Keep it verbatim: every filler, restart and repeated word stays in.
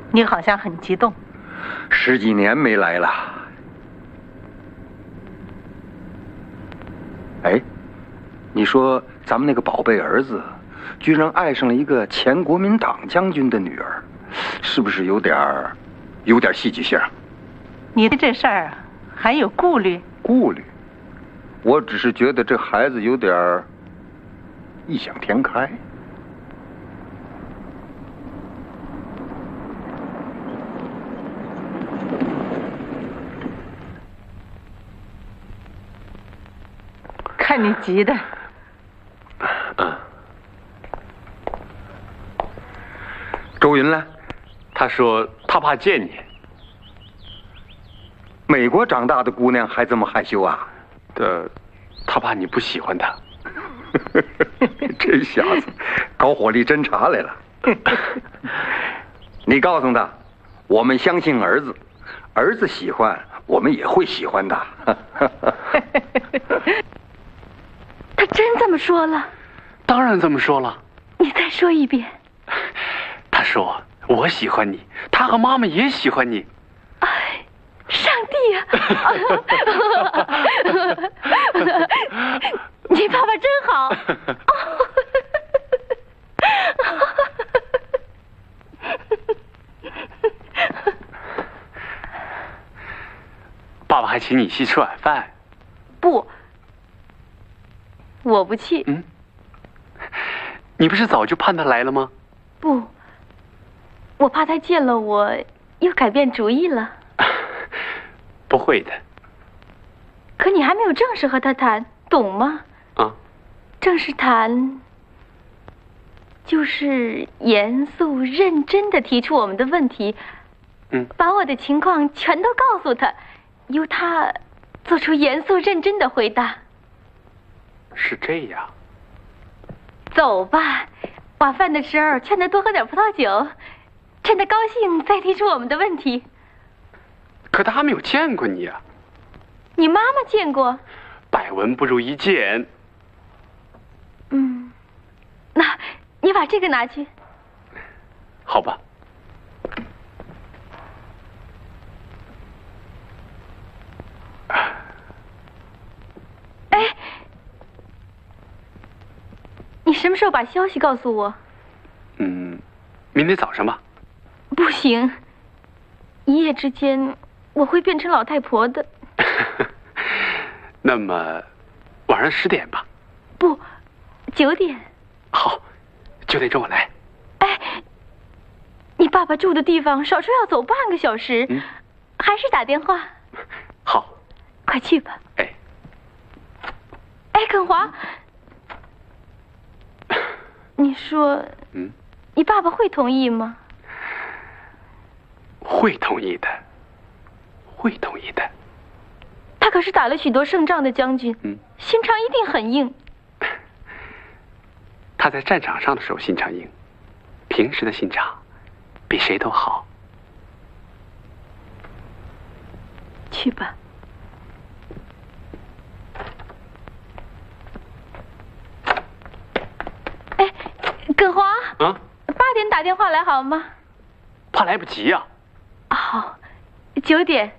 你好像很激动。 十几年没来了。哎，你说咱们那个宝贝儿子，居然爱上了一个前国民党将军的女儿，是不是有点儿，有点戏剧性？ 你对这事儿还有顾虑？ 顾虑？我只是觉得这孩子有点儿异想天开。 看你急的。 嗯。 周云呢？ 他说他怕见你。 美国长大的姑娘还这么害羞啊？ 呃，他怕你不喜欢他。 这小子搞火力侦察来了。你告诉他，我们相信儿子，儿子喜欢，我们也会喜欢的。 他真这么说了？ 当然这么说了。 你再说一遍。 他说我喜欢你，他和妈妈也喜欢你。 哎，上帝呀！你爸爸真好。 爸爸还请你一起吃晚饭。 不，我不去。 嗯，你不是早就盼他来了吗？ 不，我怕他见了我又改变主意了。 不会的。 可你还没有正式和他谈，懂吗？ 啊。 正式谈就是严肃认真的提出我们的问题， 嗯， 把我的情况全都告诉他，由他做出严肃认真的回答。 是这样。 走吧，晚饭的时候劝他多喝点葡萄酒，趁他高兴再提出我们的问题。 可他还没有见过你啊。 你妈妈见过。 百闻不如一见。 嗯，那你把这个拿去。 好吧。 哎，你什么时候把消息告诉我？ 嗯，明天早上吧。 不行，一夜之间我会变成老太婆的。 那么晚上十点吧。 不，九点。 好，九点钟我来。 哎，你爸爸住的地方少说要走半个小时， 嗯， 还是打电话。 好， 快去吧。 哎， 哎，耿华，你说， 嗯， 你爸爸会同意吗？ 会同意的，会同意的。 他可是打了许多胜仗的将军， 嗯， 心肠一定很硬。 他在战场上的时候心肠硬，平时的心肠比谁都好。 去吧。哎，耿华， 啊， 八点打电话来好吗？ 怕来不及呀。 好，九点。